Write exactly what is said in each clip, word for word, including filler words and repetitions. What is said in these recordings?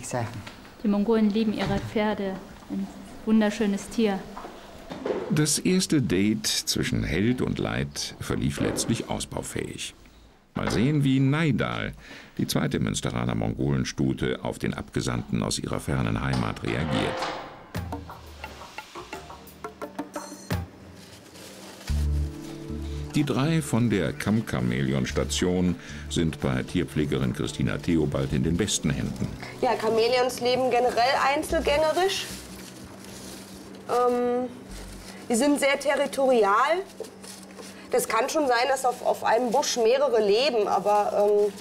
ich sagen. Die Mongolen lieben ihre Pferde. Ein wunderschönes Tier. Das erste Date zwischen Held und Leid verlief letztlich ausbaufähig. Mal sehen, wie Naidal, die zweite Münsteraner Mongolenstute, auf den Abgesandten aus ihrer fernen Heimat reagiert. Die drei von der Kamm-Chamäleon-Station sind bei Tierpflegerin Christina Theobald in den besten Händen. Ja, Chamäleons leben generell einzelgängerisch. Ähm, die sind sehr territorial. Das kann schon sein, dass auf, auf einem Busch mehrere leben, aber ähm,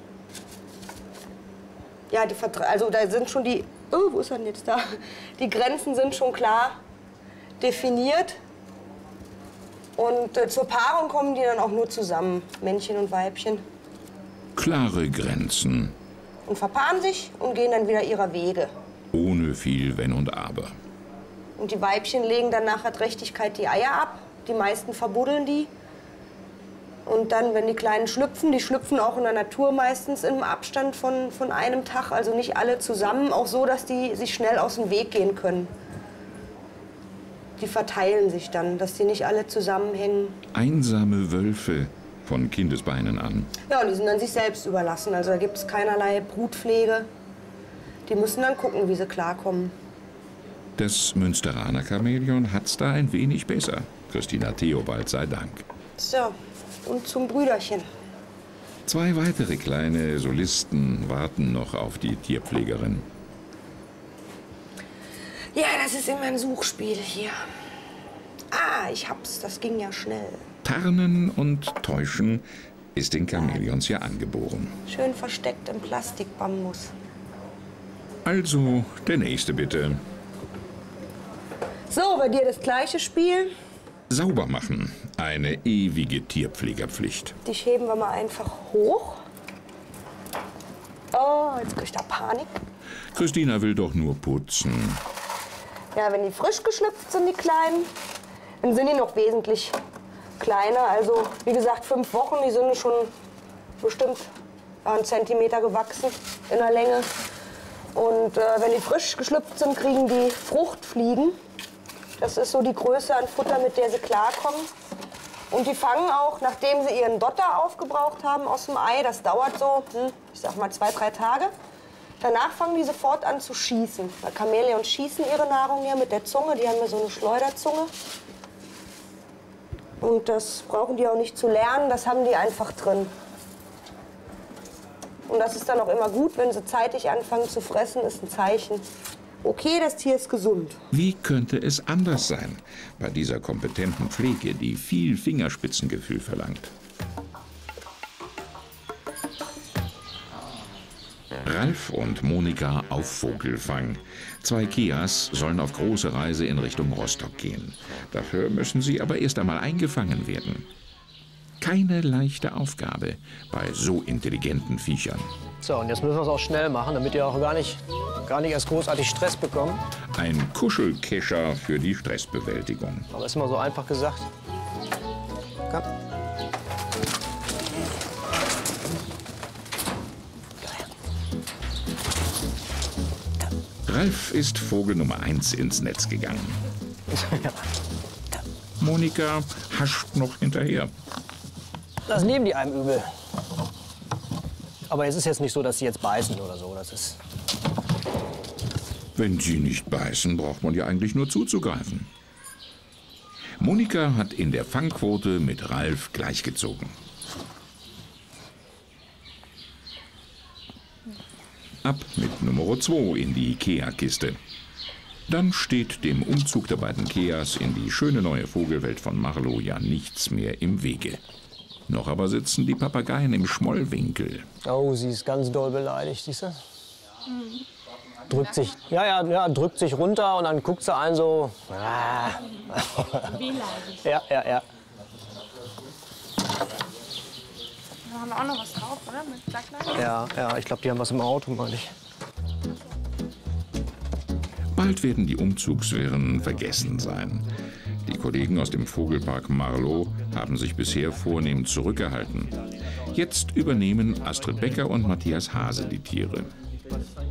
ja, die Vertra also da sind schon die, oh, wo ist er denn jetzt da? Die Grenzen sind schon klar definiert. Und äh, zur Paarung kommen die dann auch nur zusammen, Männchen und Weibchen. Klare Grenzen. Und verpaaren sich und gehen dann wieder ihrer Wege. Ohne viel Wenn und Aber. Und die Weibchen legen dann nach der Trächtigkeit die Eier ab. Die meisten verbuddeln die. Und dann, wenn die Kleinen schlüpfen, die schlüpfen auch in der Natur meistens im Abstand von, von einem Tag. Also nicht alle zusammen, auch so, dass die sich schnell aus dem Weg gehen können. Die verteilen sich dann, dass die nicht alle zusammenhängen. Einsame Wölfe von Kindesbeinen an. Ja, und die sind dann sich selbst überlassen. Also da gibt es keinerlei Brutpflege. Die müssen dann gucken, wie sie klarkommen. Das Münsteraner Chamäleon hat's da ein wenig besser. Christina Theobald sei Dank. So, und zum Brüderchen. Zwei weitere kleine Solisten warten noch auf die Tierpflegerin. Ja, das ist immer ein Suchspiel hier. Ah, ich hab's, das ging ja schnell. Tarnen und Täuschen ist den Chamäleons ja angeboren. Schön versteckt im Plastikbambus. Also, der nächste bitte. So, bei dir das gleiche Spiel. Sauber machen. Eine ewige Tierpflegerpflicht. Die heben wir mal einfach hoch. Oh, jetzt krieg ich da Panik. Christina will doch nur putzen. Ja, wenn die frisch geschlüpft sind, die Kleinen, dann sind die noch wesentlich kleiner. Also, wie gesagt, fünf Wochen, die sind schon bestimmt einen Zentimeter gewachsen in der Länge. Und äh, wenn die frisch geschlüpft sind, kriegen die Fruchtfliegen. Das ist so die Größe an Futter, mit der sie klarkommen. Und die fangen auch, nachdem sie ihren Dotter aufgebraucht haben aus dem Ei, das dauert so, hm, ich sag mal, zwei, drei Tage. Danach fangen die sofort an zu schießen. Weil Chamäleons schießen ihre Nahrung ja mit der Zunge, die haben ja so eine Schleuderzunge. Und das brauchen die auch nicht zu lernen, das haben die einfach drin. Und das ist dann auch immer gut, wenn sie zeitig anfangen zu fressen, ist ein Zeichen. Okay, das Tier ist gesund. Wie könnte es anders sein bei dieser kompetenten Pflege, die viel Fingerspitzengefühl verlangt? Ralf und Monika auf Vogelfang. Zwei Kias sollen auf große Reise in Richtung Rostock gehen. Dafür müssen sie aber erst einmal eingefangen werden. Keine leichte Aufgabe bei so intelligenten Viechern. So, und jetzt müssen wir es auch schnell machen, damit ihr auch gar nicht, gar nicht erst großartig Stress bekommt. Ein Kuschelkescher für die Stressbewältigung. Aber ist immer so einfach gesagt. Komm. Ralf ist Vogel Nummer eins ins Netz gegangen. Monika hascht noch hinterher. Das nehmen die einem übel. Aber es ist jetzt nicht so, dass sie jetzt beißen oder so. Das ist Wenn sie nicht beißen, braucht man ja eigentlich nur zuzugreifen. Monika hat in der Fangquote mit Ralf gleichgezogen. Ab mit Nummer zwei in die Kea-Kiste. Dann steht dem Umzug der beiden Keas in die schöne neue Vogelwelt von Marlow ja nichts mehr im Wege. Noch aber sitzen die Papageien im Schmollwinkel. Oh, sie ist ganz doll beleidigt, siehst du? Mhm. Drückt sich, ja, ja, ja, drückt sich runter und dann guckt sie einen so. Ah. Wehleidig. Ja, ja, ja. Da haben wir auch noch was drauf, oder? Mit Flaglein? Ja, ja, ich glaube, die haben was im Auto, meine ich. Bald werden die Umzugswirren vergessen sein. Die Kollegen aus dem Vogelpark Marlow haben sich bisher vornehm zurückgehalten. Jetzt übernehmen Astrid Becker und Matthias Hase die Tiere.